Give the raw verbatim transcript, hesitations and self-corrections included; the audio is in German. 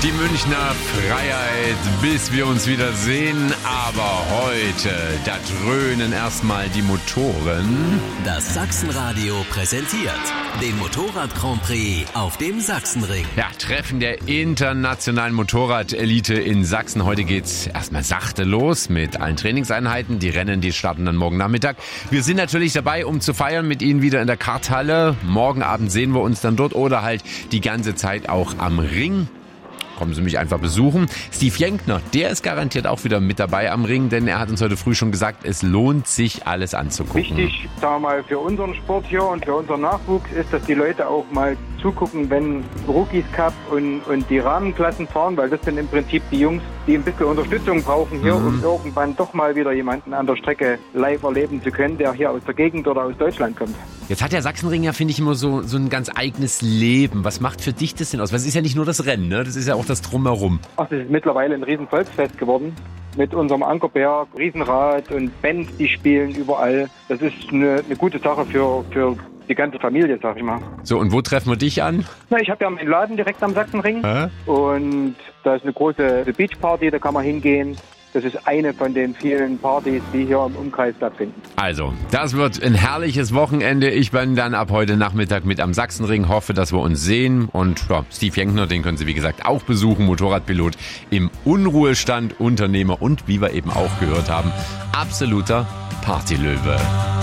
Die Münchner Freiheit, bis wir uns wieder sehen. Aber heute, da dröhnen erstmal die Motoren. Das Sachsenradio präsentiert den Motorrad Grand Prix auf dem Sachsenring. Ja, Treffen der internationalen Motorrad-Elite in Sachsen. Heute geht's erstmal sachte los mit allen Trainingseinheiten. Die Rennen, die starten dann morgen Nachmittag. Wir sind natürlich dabei, um zu feiern mit Ihnen wieder in der Karthalle. Morgen Abend sehen wir uns dann dort oder halt die ganze Zeit auch am Ring. Kommen Sie mich einfach besuchen. Steve Jenkner, der ist garantiert auch wieder mit dabei am Ring, denn er hat uns heute früh schon gesagt, es lohnt sich, alles anzugucken. Wichtig, sagen wir mal, für unseren Sport hier und für unseren Nachwuchs ist, dass die Leute auch mal zugucken, wenn Rookies Cup und, und die Rahmenklassen fahren, weil das sind im Prinzip die Jungs, die ein bisschen Unterstützung brauchen hier, mhm. um irgendwann doch mal wieder jemanden an der Strecke live erleben zu können, der hier aus der Gegend oder aus Deutschland kommt. Jetzt hat der Sachsenring ja, finde ich, immer so, so ein ganz eigenes Leben. Was macht für dich das denn aus? Weil es ist ja nicht nur das Rennen, ne? Das ist ja auch das Drumherum. Ach, das ist mittlerweile ein riesen Volksfest geworden. Mit unserem Ankerberg, Riesenrad und Bands, die spielen überall. Das ist eine, eine gute Sache für, für die ganze Familie, sag ich mal. So, und wo treffen wir dich an? Na, ich habe ja meinen Laden direkt am Sachsenring. Hä? Und da ist eine große Beachparty, da kann man hingehen. Das ist eine von den vielen Partys, die hier im Umkreis stattfinden. Also, das wird ein herrliches Wochenende. Ich bin dann ab heute Nachmittag mit am Sachsenring, hoffe, dass wir uns sehen. Und ja, Steve Jenkner, den können Sie wie gesagt auch besuchen, Motorradpilot im Unruhestand, Unternehmer und wie wir eben auch gehört haben, absoluter Partylöwe.